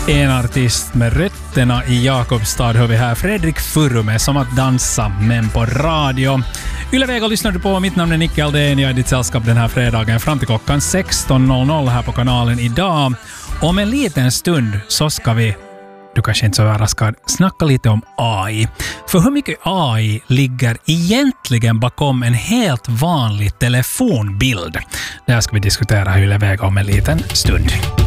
En artist med rötterna i Jakobstad hör vi här, Fredrik Furu med Som att dansa, men på radio. Yle Vega lyssnar du på, mitt namn är Nicke Aldén, jag är ditt sällskap den här fredagen fram till klockan 16.00 här på kanalen idag. Om en liten stund så ska vi, du kanske inte så överraskad, snacka lite om AI. För hur mycket AI ligger egentligen bakom en helt vanlig telefonbild? Det här ska vi diskutera i Yle Vega om en liten stund.